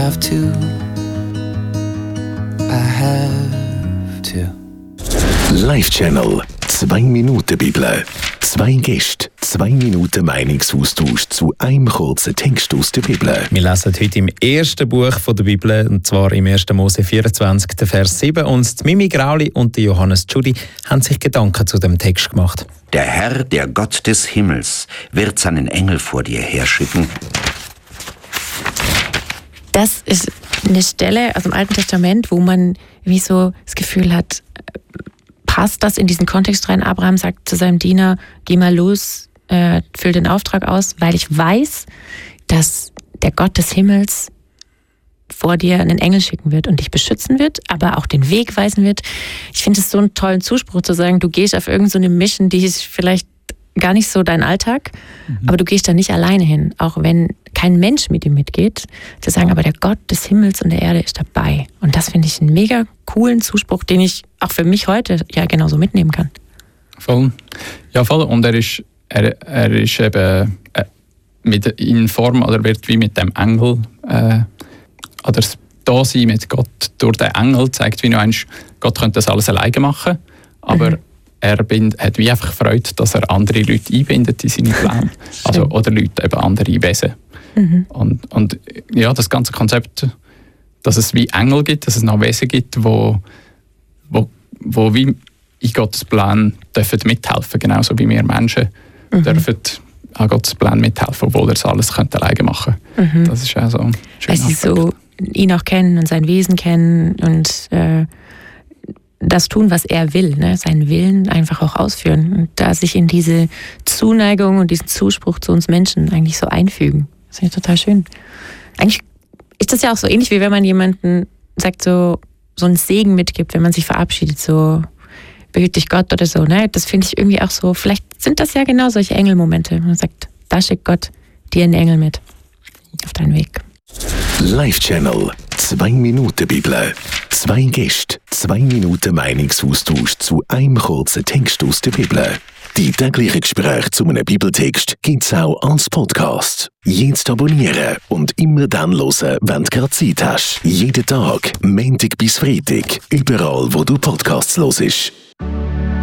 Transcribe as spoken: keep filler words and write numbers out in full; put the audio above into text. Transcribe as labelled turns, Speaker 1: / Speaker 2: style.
Speaker 1: have to. I have to.
Speaker 2: Live Channel. Zwei Minuten Bibel. Zwei Gäste, zwei Minuten Meinungsaustausch zu einem kurzen Text aus der Bibel.
Speaker 3: Wir lesen heute im ersten Buch der Bibel, und zwar im ersten Mose vierundzwanzig, Vers sieben. Und Mimi Grauli und Johannes Tschudi haben sich Gedanken zu dem Text gemacht.
Speaker 4: Der Herr, der Gott des Himmels, wird seinen Engel vor dir herschicken.
Speaker 5: Das ist eine Stelle aus dem Alten Testament, wo man wie so das Gefühl hat, passt das in diesen Kontext rein? Abraham sagt zu seinem Diener, geh mal los, äh, füll den Auftrag aus, weil ich weiß, dass der Gott des Himmels vor dir einen Engel schicken wird und dich beschützen wird, aber auch den Weg weisen wird. Ich finde es so einen tollen Zuspruch zu sagen, du gehst auf irgendeine so Mission, die ist vielleicht gar nicht so dein Alltag, mhm. aber du gehst da nicht alleine hin, auch wenn kein Mensch mit dir mitgeht, zu sagen, aber der Gott des Himmels und der Erde ist dabei. Und das finde ich einen mega coolen Zuspruch, den ich auch für mich heute ja genauso mitnehmen kann.
Speaker 6: Voll. Ja, voll. Und er ist, er, er ist eben äh, mit, in Form, oder wird wie mit dem Engel, äh, oder das Dasein mit Gott durch den Engel zeigt, wie noch einmal, Gott könnte das alles alleine machen, aber mhm. er bind, hat wie einfach Freude, dass er andere Leute einbindet in seine Pläne. Also, oder Leute, eben andere Wesen. Mhm. Und, und ja, das ganze Konzept, dass es wie Engel gibt, dass es noch Wesen gibt, wo, wo, wo wie in Gottes Plan dürfen mithelfen, genauso wie wir Menschen mhm. dürfen an Gottes Plan mithelfen, obwohl er es alles könnte alleine machen könnte. Mhm. Das ist auch so ein schöner
Speaker 5: Weil sie so ihn auch kennen und sein Wesen kennen und äh, das tun, was er will, ne? Seinen Willen einfach auch ausführen und da sich in diese Zuneigung und diesen Zuspruch zu uns Menschen eigentlich so einfügen. Das finde ich total schön. Eigentlich ist das ja auch so ähnlich, wie wenn man jemanden sagt, so, so einen Segen mitgibt, wenn man sich verabschiedet, so behüt dich Gott oder so. Ne? Das finde ich irgendwie auch so, vielleicht sind das ja genau solche Engelmomente. Man sagt, da schickt Gott dir einen Engel mit auf deinen Weg.
Speaker 2: Live Channel. Zwei Minuten Bibel. Zwei Gäste, zwei Minuten Meinungsaustausch zu einem kurzen Text aus der Bibel. Die täglichen Gespräche zu einem Bibeltext gibt es auch als Podcast. Jetzt abonnieren und immer dann hören, wenn du gerade Zeit hast. Jeden Tag, Montag bis Freitag, überall wo du Podcasts hörst.